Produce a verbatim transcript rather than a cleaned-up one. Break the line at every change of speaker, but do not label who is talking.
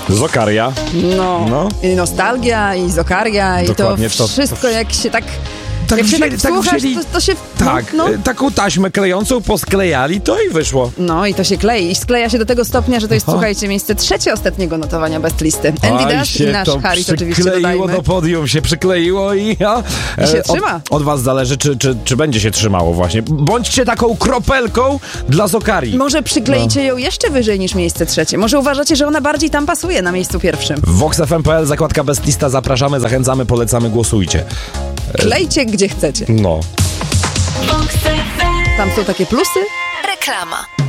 Zokaria.
No,
No.
i nostalgia, i zokaria,
Dokładnie,
i to
to-
wszystko jak się tak...
Tak
jak się
wzięli-
tak
tak
słuchasz,
wzięli-
to, to się...
Tak,
No,
e, taką taśmę klejącą posklejali, to i wyszło.
no i to się klei. I skleja się do tego stopnia, że to jest,
Aha.
słuchajcie, miejsce trzecie ostatniego notowania best listy. Andy
Aj,
Dash
się
i nasz
to
Harry, to oczywiście
przykleiło
dodajmy.
do podium, się przykleiło i ja,
I się
e,
trzyma.
Od, od was zależy, czy, czy, czy będzie się trzymało właśnie. Bądźcie taką kropelką dla Zokarii.
Może przykleicie
No.
ją jeszcze wyżej niż miejsce trzecie. Może uważacie, że ona bardziej tam pasuje na miejscu pierwszym.
vox f m kropka p l, zakładka Best Lista, zapraszamy, zachęcamy, polecamy, głosujcie.
Klejcie gdzie chcecie.
No.
Tam są takie plusy.
Reklama.